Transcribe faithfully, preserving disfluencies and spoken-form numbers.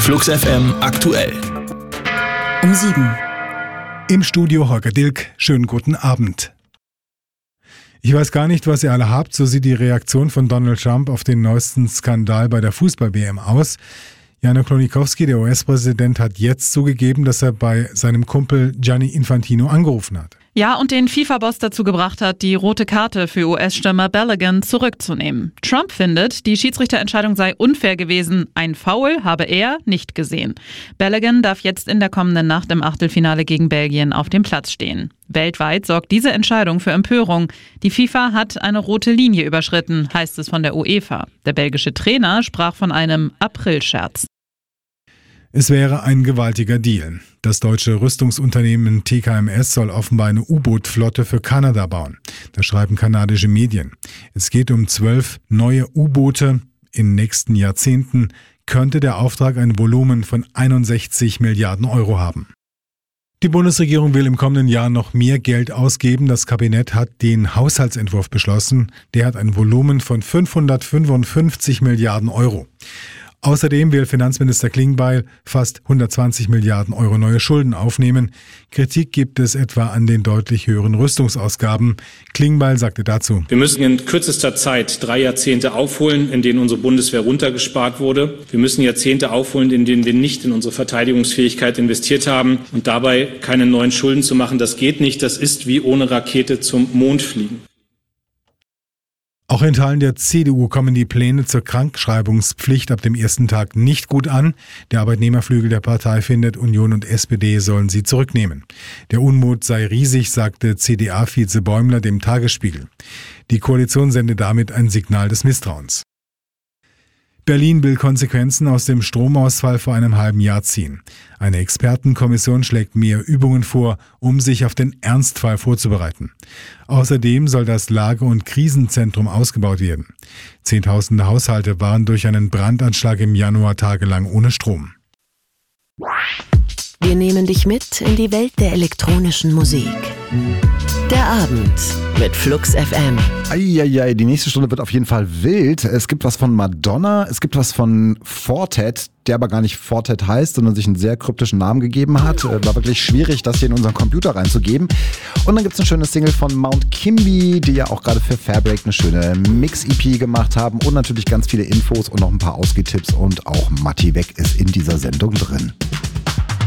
Flux F M aktuell. Um sieben. Im Studio Holger Dilk. Schönen guten Abend. Ich weiß gar nicht, was ihr alle habt, so sieht die Reaktion von Donald Trump auf den neuesten Skandal bei der Fußball-W M aus. Janusz Klonikowski, der U S-Präsident, hat jetzt zugegeben, dass er bei seinem Kumpel Gianni Infantino angerufen hat. Ja, und den FIFA-Boss dazu gebracht hat, die rote Karte für U S-Stürmer Balogun zurückzunehmen. Trump findet, die Schiedsrichterentscheidung sei unfair gewesen. Ein Foul habe er nicht gesehen. Balogun darf jetzt in der kommenden Nacht im Achtelfinale gegen Belgien auf dem Platz stehen. Weltweit sorgt diese Entscheidung für Empörung. Die FIFA hat eine rote Linie überschritten, heißt es von der UEFA. Der belgische Trainer sprach von einem Aprilscherz. Es wäre ein gewaltiger Deal. Das deutsche Rüstungsunternehmen T K M S soll offenbar eine U-Boot-Flotte für Kanada bauen. Das schreiben kanadische Medien. Es geht um zwölf neue U-Boote. In den nächsten Jahrzehnten könnte der Auftrag ein Volumen von einundsechzig Milliarden Euro haben. Die Bundesregierung will im kommenden Jahr noch mehr Geld ausgeben. Das Kabinett hat den Haushaltsentwurf beschlossen. Der hat ein Volumen von fünfhundertfünfundfünfzig Milliarden Euro. Außerdem will Finanzminister Klingbeil fast hundertzwanzig Milliarden Euro neue Schulden aufnehmen. Kritik gibt es etwa an den deutlich höheren Rüstungsausgaben. Klingbeil sagte dazu: Wir müssen in kürzester Zeit drei Jahrzehnte aufholen, in denen unsere Bundeswehr runtergespart wurde. Wir müssen Jahrzehnte aufholen, in denen wir nicht in unsere Verteidigungsfähigkeit investiert haben. Und dabei keine neuen Schulden zu machen, das geht nicht. Das ist wie ohne Rakete zum Mond fliegen. Auch in Teilen der C D U kommen die Pläne zur Krankschreibungspflicht ab dem ersten Tag nicht gut an. Der Arbeitnehmerflügel der Partei findet, Union und S P D sollen sie zurücknehmen. Der Unmut sei riesig, sagte C D A-Vize Bäumler dem Tagesspiegel. Die Koalition sende damit ein Signal des Misstrauens. Berlin will Konsequenzen aus dem Stromausfall vor einem halben Jahr ziehen. Eine Expertenkommission schlägt mehr Übungen vor, um sich auf den Ernstfall vorzubereiten. Außerdem soll das Lage- und Krisenzentrum ausgebaut werden. Zehntausende Haushalte waren durch einen Brandanschlag im Januar tagelang ohne Strom. Wir nehmen dich mit in die Welt der elektronischen Musik. Der Abend mit Flux F M. Eieiei, die nächste Stunde wird auf jeden Fall wild. Es gibt was von Madonna, es gibt was von Fortet, der aber gar nicht Fortet heißt, sondern sich einen sehr kryptischen Namen gegeben hat. War wirklich schwierig, das hier in unseren Computer reinzugeben. Und dann gibt es ein schönes Single von Mount Kimby, die ja auch gerade für Fairbrake eine schöne Mix-E P gemacht haben. Und natürlich ganz viele Infos und noch ein paar Ausgehtipps. Und auch Matti Weg ist in dieser Sendung drin.